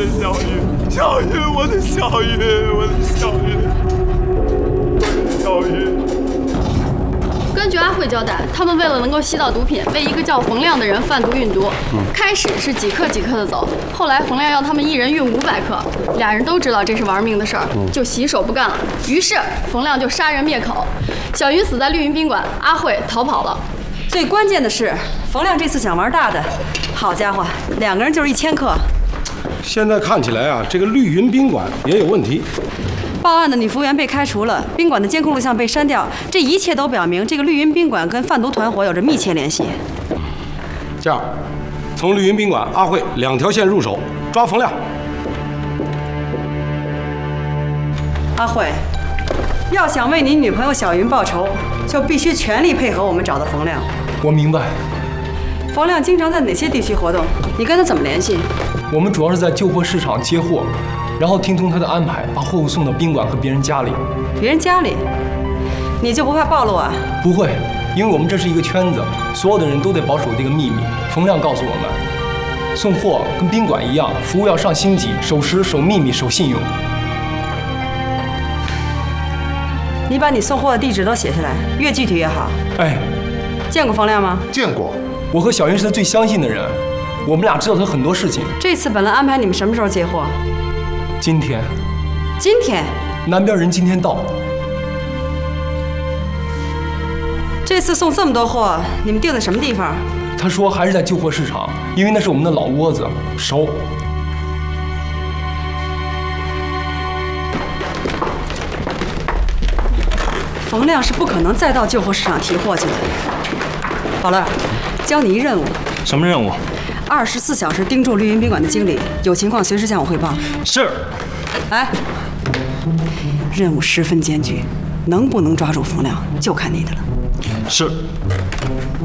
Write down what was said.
小玉，小玉，我的小玉，我的小玉，小玉。 根据阿慧交代，他们为了能够吸到毒品，为一个叫冯亮的人贩毒运毒。开始是几克几克的走，后来冯亮要他们一人运500克，俩人都知道这是玩命的事儿，就洗手不干了。于是冯亮就杀人灭口，小云死在绿云宾馆，阿慧逃跑了。 最关键的是，冯亮这次想玩大的，好家伙，2个人就是1000克。 现在看起来啊，这个绿云宾馆也有问题。 报案的女服务员被开除了，宾馆的监控录像被删掉，这一切都表明这个绿云宾馆跟贩毒团伙有着密切联系。 这样，从绿云宾馆、阿慧2条线入手，抓冯亮。 阿慧，要想为你女朋友小云报仇，就必须全力配合我们找到冯亮。 我明白。 冯亮经常在哪些地区活动？你跟他怎么联系？ 我们主要是在旧货市场接货，然后听从他的安排，把货物送到宾馆和别人家里。 别人家里？你就不怕暴露啊？ 不会，因为我们这是一个圈子，所有的人都得保守这个秘密。冯亮告诉我们，送货跟宾馆一样，服务要上星级，守时、守秘密、守信用。 你把你送货的地址都写下来，越具体越好。 哎， 见过冯亮吗？ 见过。 我和小云是他最相信的人，我们俩知道他很多事情。 这次本来安排你们什么时候接货？ 今天。 今天？ 南边人今天到。 这次送这么多货，你们定在什么地方？ 他说还是在旧货市场，因为那是我们的老窝子，熟。 冯亮是不可能再到旧货市场提货去了。宝乐，交你一任务。 什么任务 ？24小时盯住绿云宾馆的经理，有情况随时向我汇报。 是。 来，任务十分艰巨，能不能抓住冯亮，就看你的了。 是。